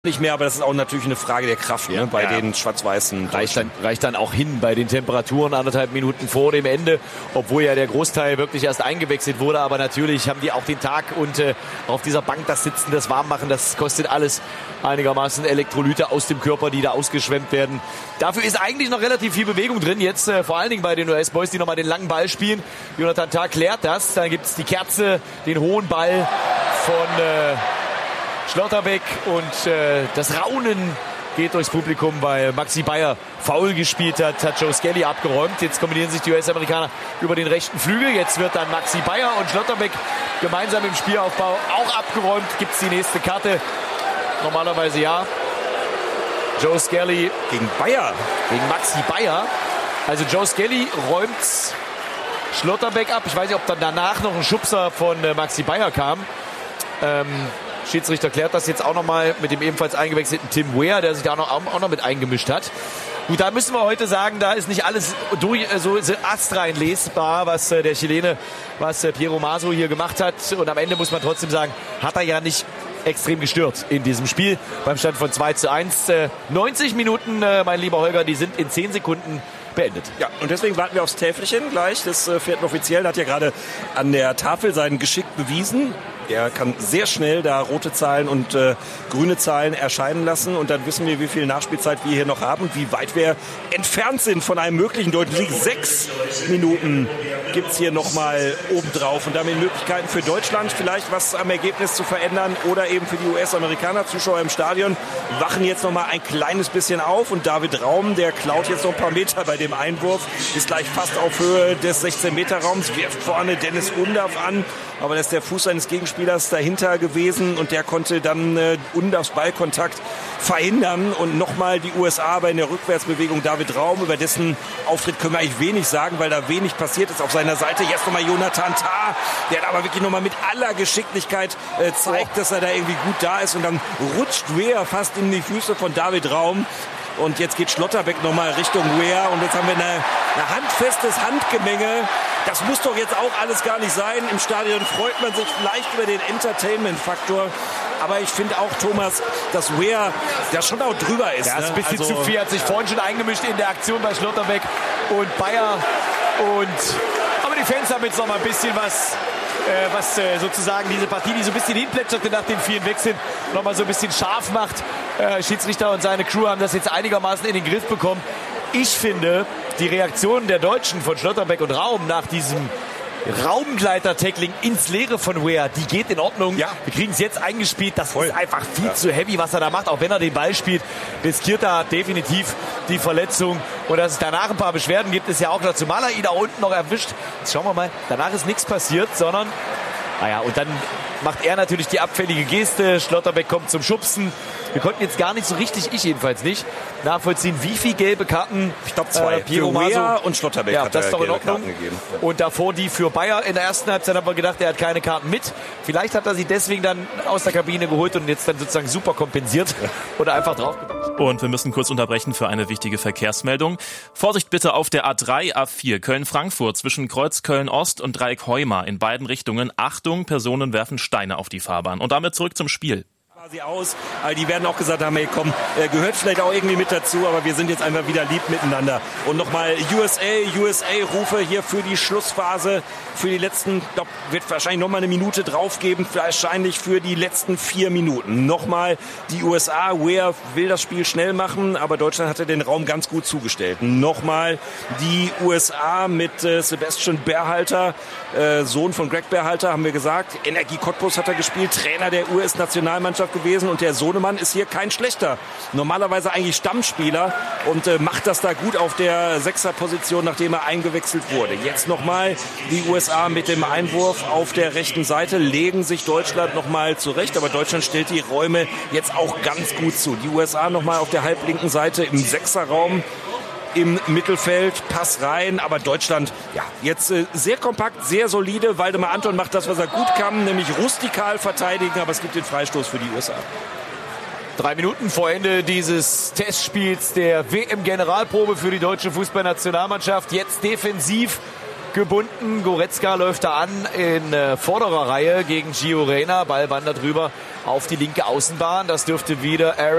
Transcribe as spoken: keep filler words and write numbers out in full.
nicht mehr, aber das ist auch natürlich eine Frage der Kraft, ne, bei ja. den schwarz-weißen. Reicht dann, reicht dann auch hin bei den Temperaturen anderthalb Minuten vor dem Ende, obwohl ja der Großteil wirklich erst eingewechselt wurde, aber natürlich haben die auch den Tag und äh, auf dieser Bank das Sitzen, das Warmmachen, das kostet alles einigermaßen Elektrolyte aus dem Körper, die da ausgeschwemmt werden. Dafür ist eigentlich noch relativ viel Bewegung drin, jetzt äh, vor allen Dingen bei den U S-Boys, die nochmal den langen Ball spielen. Jonathan Tah klärt das, dann gibt es die Kerze, den hohen Ball von äh, Schlotterbeck und äh, das Raunen geht durchs Publikum, weil Maxi Bayer faul gespielt hat, hat Joe Skelly abgeräumt. Jetzt kombinieren sich die U S-Amerikaner über den rechten Flügel. Jetzt wird dann Maxi Bayer und Schlotterbeck gemeinsam im Spielaufbau auch abgeräumt. Gibt es die nächste Karte? Normalerweise ja. Joe Skelly gegen Bayer. Gegen Maxi Bayer. Also Joe Skelly räumt Schlotterbeck ab. Ich weiß nicht, ob dann danach noch ein Schubser von äh, Maxi Bayer kam. Ähm, Schiedsrichter klärt das jetzt auch nochmal mit dem ebenfalls eingewechselten Tim Weah, der sich da auch noch, auch noch mit eingemischt hat. Gut, da müssen wir heute sagen, da ist nicht alles durch, so, so astrein lesbar, was äh, der Chilene, was äh, Piero Maso hier gemacht hat. Und am Ende muss man trotzdem sagen, hat er ja nicht extrem gestört in diesem Spiel. Beim Stand von zwei zu eins. Äh, neunzig Minuten, äh, mein lieber Holger, die sind in zehn Sekunden beendet. Ja, und deswegen warten wir aufs Täfelchen gleich des äh, vierten Offiziellen. Hat ja gerade an der Tafel sein Geschick bewiesen. Er kann sehr schnell da rote Zahlen und äh, grüne Zahlen erscheinen lassen. Und dann wissen wir, wie viel Nachspielzeit wir hier noch haben und wie weit wir entfernt sind von einem möglichen deutschen Sieg. Sechs Minuten gibt es hier nochmal obendrauf. Und damit Möglichkeiten für Deutschland, vielleicht was am Ergebnis zu verändern. Oder eben für die U S-Amerikaner, Zuschauer im Stadion, wachen jetzt nochmal ein kleines bisschen auf. Und David Raum, der klaut jetzt noch ein paar Meter bei dem Einwurf. Ist gleich fast auf Höhe des sechzehn-Meter-Raums. Wirft vorne Dennis Undav an. Aber das ist der Fuß seines Gegenspielers dahinter gewesen und der konnte dann äh, Undavs Ballkontakt verhindern. Und nochmal die U S A bei der Rückwärtsbewegung David Raum. Über dessen Auftritt können wir eigentlich wenig sagen, weil da wenig passiert ist auf seiner Seite. Jetzt nochmal Jonathan Tah, der aber wirklich nochmal mit aller Geschicklichkeit äh, zeigt, dass er da irgendwie gut da ist. Und dann rutscht Weah fast in die Füße von David Raum. Und jetzt geht Schlotterbeck nochmal Richtung Weah. Und jetzt haben wir eine, eine handfestes Handgemenge. Das muss doch jetzt auch alles gar nicht sein. Im Stadion freut man sich vielleicht über den Entertainment-Faktor. Aber ich finde auch, Thomas, dass Weah da schon auch drüber ist. Ja, ist ein ne? bisschen also, zu viel. Hat sich vorhin schon eingemischt in der Aktion bei Schlotterbeck und Bayer. Und, aber die Fans haben jetzt noch mal ein bisschen was, äh, was äh, sozusagen diese Partie, die so ein bisschen hinplätscherte nach den vielen Wechseln, noch mal so ein bisschen scharf macht. Äh, Schiedsrichter und seine Crew haben das jetzt einigermaßen in den Griff bekommen. Ich finde, die Reaktion der Deutschen von Schlotterbeck und Raum nach diesem Raumgleiter-Tackling ins Leere von Weah, die geht in Ordnung. Ja. Wir kriegen es jetzt eingespielt. Das Voll. ist einfach viel ja. zu heavy, was er da macht. Auch wenn er den Ball spielt, riskiert er definitiv die Verletzung. Und dass es danach ein paar Beschwerden gibt, ist ja auch klar. Zumal er ihn da unten noch erwischt. Jetzt schauen wir mal. Danach ist nichts passiert, sondern naja, und dann macht er natürlich die abfällige Geste. Schlotterbeck kommt zum Schubsen. Wir konnten jetzt gar nicht so richtig, ich jedenfalls nicht, nachvollziehen, wie viele gelbe Karten. Ich glaube zwei. Äh, Piero Maso und Schlotterbeck ja, hat das ist doch in gelbe Ordnung. Karten gegeben. Und davor die für Bayer in der ersten Halbzeit, haben wir gedacht, er hat keine Karten mit. Vielleicht hat er sie deswegen dann aus der Kabine geholt und jetzt dann sozusagen super kompensiert oder einfach draufgebracht. Und wir müssen kurz unterbrechen für eine wichtige Verkehrsmeldung. Vorsicht bitte auf der A drei, A vier Köln-Frankfurt zwischen Kreuzköln-Ost und Dreieck-Heumar in beiden Richtungen. Achtung, Personen werfen Steine auf die Fahrbahn. Und damit zurück zum Spiel. Sie aus, aber die werden auch gesagt haben, hey komm, äh, gehört vielleicht auch irgendwie mit dazu, aber wir sind jetzt einfach wieder lieb miteinander. Und nochmal U S A, U S A-Rufe hier für die Schlussphase, für die letzten, glaub, wird wahrscheinlich nochmal eine Minute drauf geben, wahrscheinlich für die letzten vier Minuten. Nochmal die U S A, Weah will das Spiel schnell machen, aber Deutschland hatte den Raum ganz gut zugestellt. Nochmal die U S A mit äh, Sebastian Berhalter, äh, Sohn von Greg Berhalter, haben wir gesagt. Energie Cottbus hat er gespielt, Trainer der U S-Nationalmannschaft gewesen und der Sohnemann ist hier kein schlechter. Normalerweise eigentlich Stammspieler und äh, macht das da gut auf der Sechserposition, nachdem er eingewechselt wurde. Jetzt nochmal die U S A mit dem Einwurf auf der rechten Seite, legen sich Deutschland nochmal zurecht, aber Deutschland stellt die Räume jetzt auch ganz gut zu. Die U S A nochmal auf der halblinken Seite im Sechserraum. Im Mittelfeld, Pass rein, aber Deutschland, ja, jetzt äh, sehr kompakt, sehr solide. Waldemar Anton macht das, was er gut kann, nämlich rustikal verteidigen, aber es gibt den Freistoß für die U S A. Drei Minuten vor Ende dieses Testspiels der W M-Generalprobe für die deutsche Fußballnationalmannschaft. Jetzt defensiv gebunden. Goretzka läuft da an in äh, vorderer Reihe gegen Gio Reyna. Ball wandert rüber auf die linke Außenbahn. Das dürfte wieder Aaron